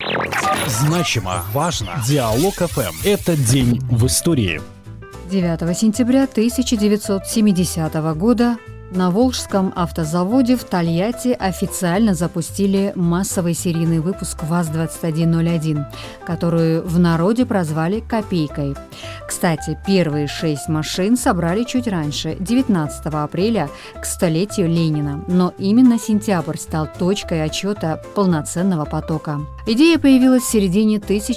Значимо, важно. Диалог ФМ. Это день в истории. 9 сентября 1970 года на Волжском автозаводе в Тольятти официально запустили массовый серийный выпуск ВАЗ-2101, которую в народе прозвали «Копейкой». Кстати, первые 6 машин собрали чуть раньше, 19 апреля, к столетию Ленина, но именно сентябрь стал точкой отчета полноценного потока. Идея появилась в середине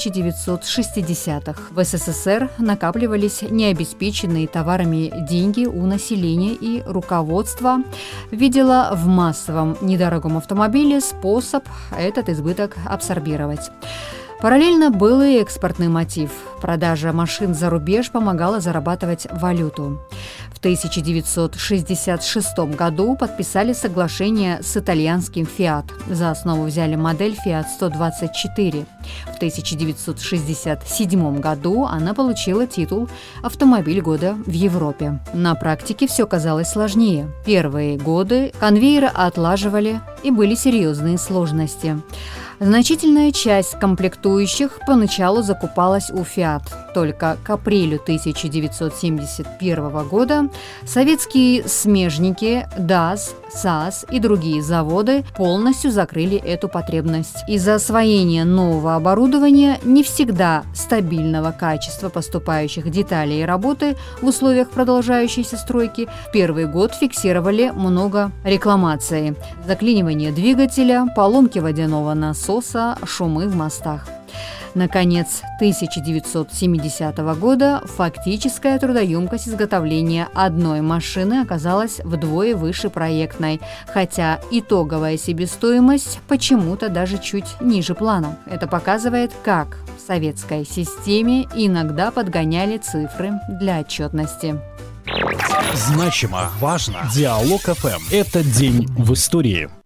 1960-х. В СССР накапливались необеспеченные товарами деньги у населения, и руководство видело в массовом недорогом автомобиле способ этот избыток абсорбировать. Параллельно был и экспортный мотив. Продажа машин за рубеж помогала зарабатывать валюту. В 1966 году подписали соглашение с итальянским Fiat. За основу взяли модель Fiat 124. В 1967 году она получила титул «Автомобиль года в Европе». На практике все казалось сложнее. Первые годы конвейеры отлаживали, и были серьезные сложности. Значительная часть комплектующих поначалу закупалась у Fiat. Только к апрелю 1971 года советские смежники ДАЗ, САЗ и другие заводы полностью закрыли эту потребность. Из-за освоения нового оборудования, не всегда стабильного качества поступающих деталей и работы в условиях продолжающейся стройки, в первый год фиксировали много рекламаций: заклинивание двигателя, поломки водяного насоса, шумы в мостах. Наконец 1970 года фактическая трудоемкость изготовления одной машины оказалась вдвое выше проектной, хотя итоговая себестоимость почему-то даже чуть ниже плана. Это показывает, как в советской системе иногда подгоняли цифры для отчетности. Значимо, важно. Диалог ФМ. Это день в истории.